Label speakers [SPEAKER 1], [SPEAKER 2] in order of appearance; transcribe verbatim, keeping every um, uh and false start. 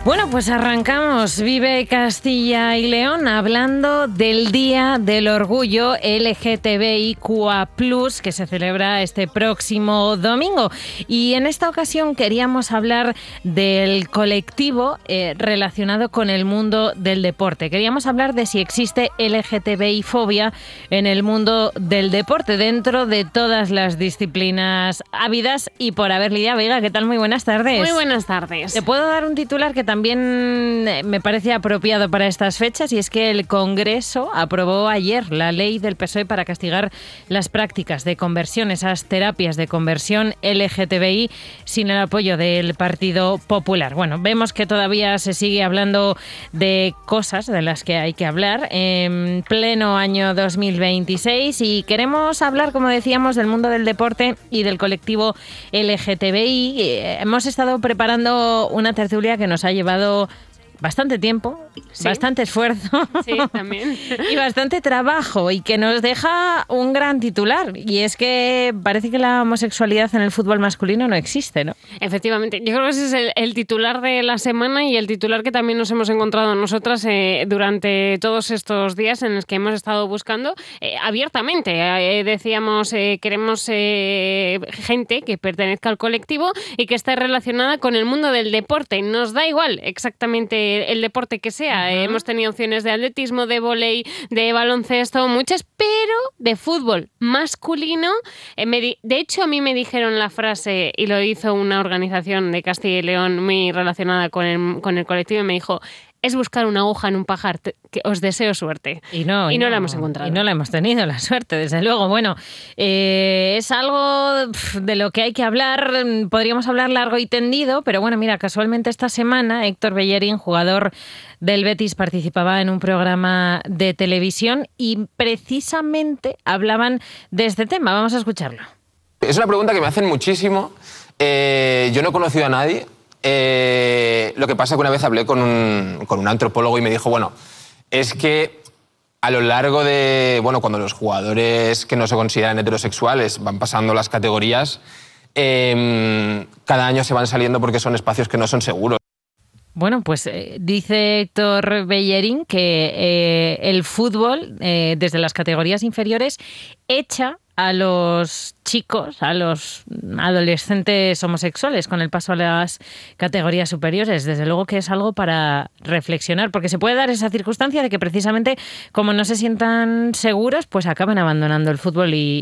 [SPEAKER 1] Bueno, pues arrancamos Vive Castilla y León hablando del Día del Orgullo L G T B I Q A plus, que se celebra este próximo domingo. Y en esta ocasión queríamos hablar del colectivo eh, relacionado con el mundo del deporte. Queríamos hablar de si existe L G T B I fobia en el mundo del deporte, dentro de todas las disciplinas habidas y por haber. Lidia Vega, ¿qué tal? Muy buenas tardes.
[SPEAKER 2] Muy buenas tardes.
[SPEAKER 1] Te puedo dar un titular que también me parece apropiado para estas fechas, y es que el Congreso aprobó ayer la ley del P S O E para castigar las prácticas de conversión, esas terapias de conversión L G T B I, sin el apoyo del Partido Popular. Bueno, vemos que todavía se sigue hablando de cosas de las que hay que hablar en pleno año dos mil veintiséis, y queremos hablar, como decíamos, del mundo del deporte y del colectivo L G T B I. Hemos estado preparando una tertulia que nos ha llevado bastante tiempo, sí. bastante esfuerzo,
[SPEAKER 2] sí, también.
[SPEAKER 1] y bastante trabajo, y que nos deja un gran titular, y es que parece que la homosexualidad en el fútbol masculino no existe, ¿no?
[SPEAKER 2] Efectivamente, yo creo que ese es el, el titular de la semana, y el titular que también nos hemos encontrado nosotras eh, durante todos estos días en los que hemos estado buscando eh, abiertamente. Eh, decíamos, eh, queremos eh, gente que pertenezca al colectivo y que esté relacionada con el mundo del deporte. Nos da igual exactamente el deporte que sea. Uh-huh. Eh, hemos tenido opciones de atletismo, de vóley, de baloncesto, muchas, pero de fútbol masculino. Eh, me di- de hecho, a mí me dijeron la frase, y lo hizo una organización de Castilla y León muy relacionada con el, con el colectivo, y me dijo: es buscar una aguja en un pajar, te, que os deseo suerte.
[SPEAKER 1] Y no,
[SPEAKER 2] y
[SPEAKER 1] y
[SPEAKER 2] no,
[SPEAKER 1] no
[SPEAKER 2] la hemos encontrado.
[SPEAKER 1] Y no la hemos tenido, la suerte, desde luego. Bueno, eh, es algo de lo que hay que hablar, podríamos hablar largo y tendido, pero bueno, mira, casualmente esta semana Héctor Bellerín, jugador del Betis, participaba en un programa de televisión y precisamente hablaban de este tema. Vamos a escucharlo.
[SPEAKER 3] Es una pregunta que me hacen muchísimo. Eh, yo no he conocido a nadie. Eh, lo que pasa es que una vez hablé con un, con un antropólogo y me dijo, bueno, es que a lo largo de, bueno, cuando los jugadores que no se consideran heterosexuales van pasando las categorías, eh, cada año se van saliendo porque son espacios que no son seguros.
[SPEAKER 1] Bueno, pues eh, dice Héctor Bellerín que eh, el fútbol, eh, desde las categorías inferiores, echa a los chicos, a los adolescentes homosexuales con el paso a las categorías superiores. Desde luego que es algo para reflexionar, porque se puede dar esa circunstancia de que precisamente como no se sientan seguros, pues acaban abandonando el fútbol y,